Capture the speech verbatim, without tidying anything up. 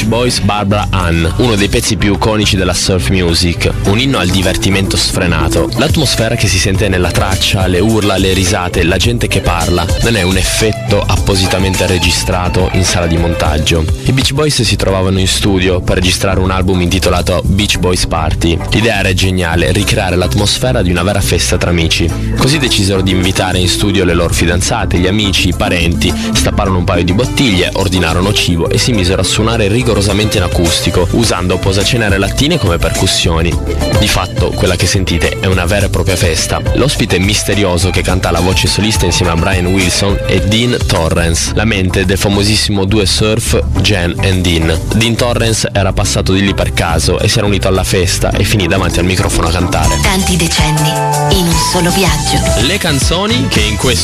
Beach Boys Barbara Ann, uno dei pezzi più iconici della surf music, un inno al divertimento sfrenato. L'atmosfera che si sente nella traccia, le urla, le risate, la gente che parla, non è un effetto appositamente registrato in sala di montaggio. I Beach Boys si trovavano in studio per registrare un album intitolato Beach Boys Party. L'idea era geniale, ricreare l'atmosfera di una vera festa tra amici. Così decisero di invitare in studio le loro fidanzate, gli amici, i parenti, stapparono un paio di bottiglie, ordinarono cibo e si misero a suonare rigorosamente in acustico, usando posacenere lattine come percussioni. Di fatto, quella che sentite è una vera e propria festa. L'ospite misterioso che canta la voce solista insieme a Brian Wilson è Dean Torrance, la mente del famosissimo duo surf Jen and Dean. Dean Torrance era passato di lì per caso e si era unito alla festa e finì davanti al microfono a cantare. Tanti decenni in un solo viaggio. Le canzoni che in questo